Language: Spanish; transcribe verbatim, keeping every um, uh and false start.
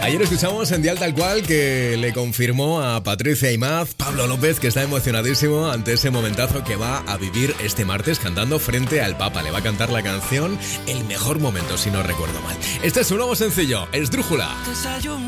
Ayer escuchamos en Dial Tal Cual que le confirmó a Patricia Imaz, Pablo López, que está emocionadísimo ante ese momentazo que va a vivir este martes cantando frente al Papa. Le va a cantar la canción El Mejor Momento, si no recuerdo mal. Este es su nuevo sencillo, Esdrújula.